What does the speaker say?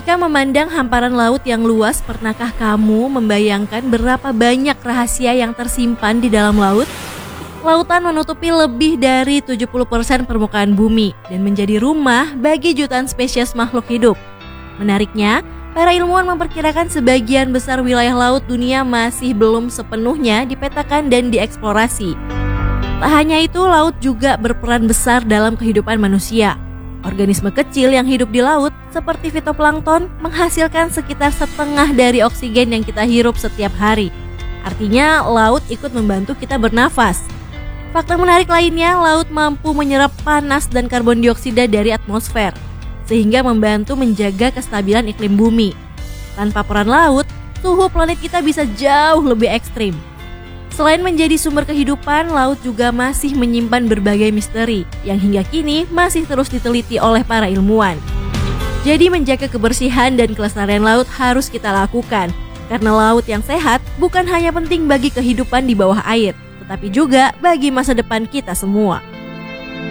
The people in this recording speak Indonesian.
Ketika memandang hamparan laut yang luas, pernahkah kamu membayangkan berapa banyak rahasia yang tersimpan di dalam laut? Lautan menutupi lebih dari 70% permukaan bumi dan menjadi rumah bagi jutaan spesies makhluk hidup. Menariknya, para ilmuwan memperkirakan sebagian besar wilayah laut dunia masih belum sepenuhnya dipetakan dan dieksplorasi. Tak hanya itu, laut juga berperan besar dalam kehidupan manusia. Organisme kecil yang hidup di laut, seperti fitoplankton, menghasilkan sekitar setengah dari oksigen yang kita hirup setiap hari. Artinya, laut ikut membantu kita bernafas. Fakta menarik lainnya, laut mampu menyerap panas dan karbon dioksida dari atmosfer, sehingga membantu menjaga kestabilan iklim bumi. Tanpa peran laut, suhu planet kita bisa jauh lebih ekstrim. Selain menjadi sumber kehidupan, laut juga masih menyimpan berbagai misteri yang hingga kini masih terus diteliti oleh para ilmuwan. Jadi menjaga kebersihan dan kelestarian laut harus kita lakukan, karena laut yang sehat bukan hanya penting bagi kehidupan di bawah air, tetapi juga bagi masa depan kita semua.